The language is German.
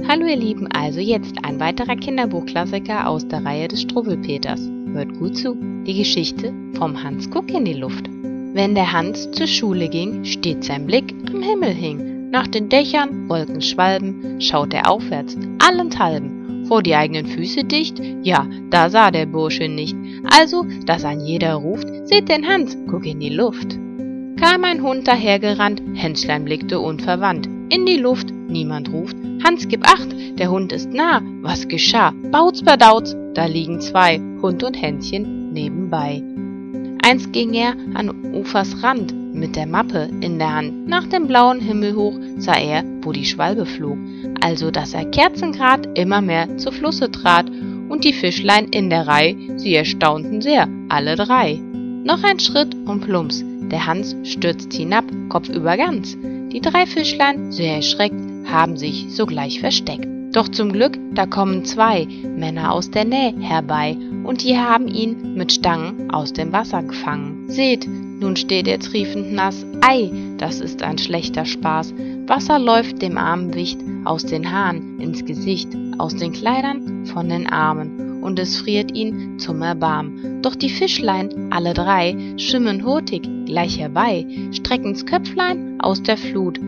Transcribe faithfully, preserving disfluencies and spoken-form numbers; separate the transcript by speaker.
Speaker 1: Hallo ihr Lieben, also jetzt ein weiterer Kinderbuchklassiker aus der Reihe des Struwwelpeters. Hört gut zu, die Geschichte vom Hans Guck in die Luft. Wenn der Hans zur Schule ging, stets sein Blick am Himmel hing. Nach den Dächern, Wolken, Schwalben, schaut er aufwärts, allenthalben. Vor die eigenen Füße dicht, ja, da sah der Bursche nicht. Also, dass ein jeder ruft, seht den Hans, guck in die Luft. Kam ein Hund dahergerannt, Hänschlein blickte unverwandt. In die Luft, niemand ruft, Hans, gib acht, der Hund ist nah. Was geschah? Bauz, Badauz, da liegen zwei, Hund und Hänschen nebenbei. Einst ging er an Ufers Rand, mit der Mappe in der Hand. Nach dem blauen Himmel hoch sah er, wo die Schwalbe flog. Also, dass er kerzengrad immer mehr zu Flusse trat. Und die Fischlein in der Reih, sie erstaunten sehr, alle drei. Noch ein Schritt und plumps, der Hans stürzt hinab, kopfüber ganz. Die drei Fischlein, sehr erschreckt, haben sich sogleich versteckt. Doch zum Glück, da kommen zwei Männer aus der Nähe herbei, und die haben ihn mit Stangen aus dem Wasser gefangen. Seht, nun steht er triefend nass, ei, das ist ein schlechter Spaß. Wasser läuft dem armen Wicht aus den Haaren ins Gesicht, aus den Kleidern, von den Armen, und es friert ihn zum Erbarmen. Doch die Fischlein, alle drei, schwimmen hurtig gleich herbei, strecken's Köpflein aus der Flut,